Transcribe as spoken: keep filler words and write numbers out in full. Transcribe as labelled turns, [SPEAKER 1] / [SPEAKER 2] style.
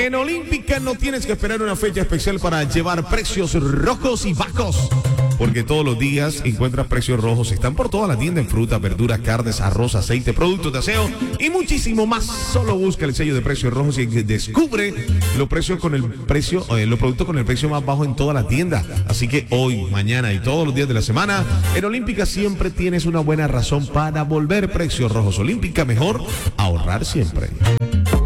[SPEAKER 1] En Olímpica no tienes que esperar una fecha especial para llevar precios rojos y bajos, porque todos los días encuentras precios rojos. Están por toda la tienda en frutas, verduras, carnes, arroz, aceite, productos de aseo y muchísimo más. Solo busca el sello de precios rojos y descubre los precios con el precio, eh, los productos con el precio más bajo en toda la tienda. Así que hoy, mañana y todos los días de la semana, en Olímpica siempre tienes una buena razón para volver. Precios rojos. Olímpica, mejor ahorrar siempre.